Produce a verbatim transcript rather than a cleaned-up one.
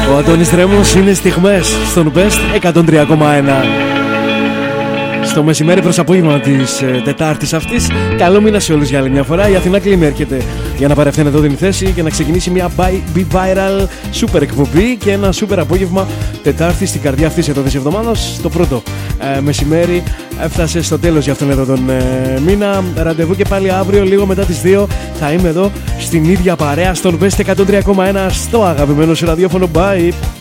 Ο Αντώνης Δρέμος είναι στιγμές στον Best εκατόν τρία κόμμα ένα. Στο μεσημέρι προς απόγευμα της ε, Τετάρτης αυτής. Καλό μήνα σε όλους για άλλη μια φορά. Η Αθηνά Κλίμη έρχεται για να παρευθύνει εδώ την θέση και να ξεκινήσει μια Be Viral super εκπομπή και ένα super απόγευμα Τετάρτη στην καρδιά αυτής εδώ της εβδομάδας. Το πρώτο ε, μεσημέρι έφτασε στο τέλος για αυτόν εδώ τον ε, μήνα. Ραντεβού και πάλι αύριο λίγο μετά τις δύο θα είμαι εδώ στην ίδια παρέα στον Best εκατόν τρία κόμμα ένα στο αγαπημένο σου ραδιόφωνο. Bye!